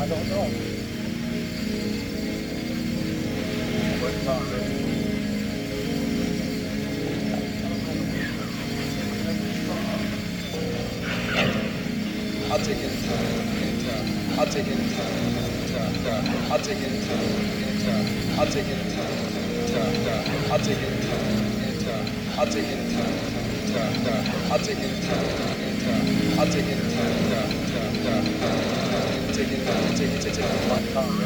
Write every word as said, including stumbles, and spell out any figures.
I don't know. But not really. I'll take any time, anytime. I'll take any time, anytime. I'll take any time, anytime. I'll take any time, anytime. I'll take any time, anytime. I'll take any time, anytime. I'll take any time, anytime. I'll take any time, anytime. Take it, take it, take it, take it.